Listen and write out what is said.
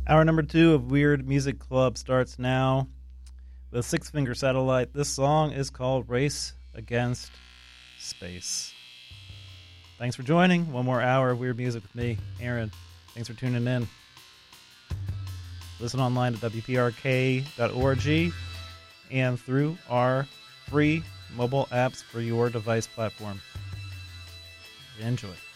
Hour number 2 of Weird Music Club starts now with Six Finger Satellite. This song is called Race Against Space. Thanks for joining. One more hour of Weird Music with me, Aaron. Thanks for tuning in. Listen online at WPRK.org and through our free mobile apps for your device platform. Enjoy.